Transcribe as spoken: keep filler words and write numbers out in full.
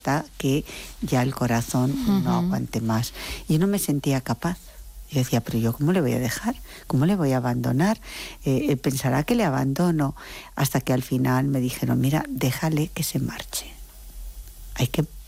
hasta que ya el corazón uh-huh. no aguante más. Y yo no me sentía capaz. Yo decía, pero yo ¿cómo le voy a dejar? ¿Cómo le voy a abandonar? Eh, pensará que le abandono. Hasta que al final me dijeron, mira, déjale que se marche. Hay que